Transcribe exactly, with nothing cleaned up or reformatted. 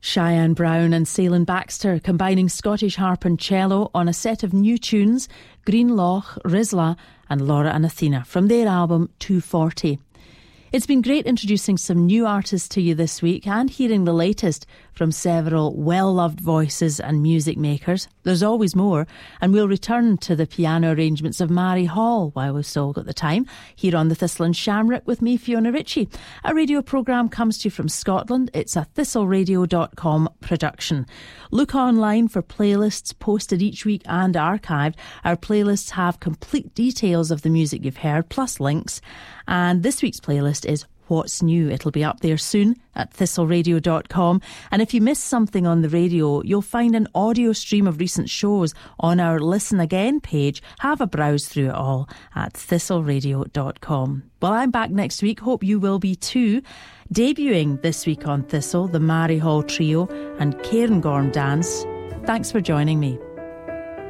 Cheyenne Brown and Ceylon Baxter combining Scottish harp and cello on a set of new tunes, Green Loch, Rizla and Laura and Athena from their album two forty. It's been great introducing some new artists to you this week and hearing the latest from several well-loved voices and music makers. There's always more, and we'll return to the piano arrangements of Mary Hall while we've still got the time, here on the Thistle and Shamrock with me, Fiona Ritchie. A radio programme comes to you from Scotland. It's a thistle radio dot com production. Look online for playlists posted each week and archived. Our playlists have complete details of the music you've heard, plus links. And this week's playlist is What's New. It'll be up there soon at thistle radio dot com. And if you missed something on the radio, you'll find an audio stream of recent shows on our Listen Again page. Have a browse through it all at thistle radio dot com. Well, I'm back next week. Hope you will be too. Debuting this week on Thistle, the Mary Hall Trio and Cairngorm Dance. Thanks for joining me.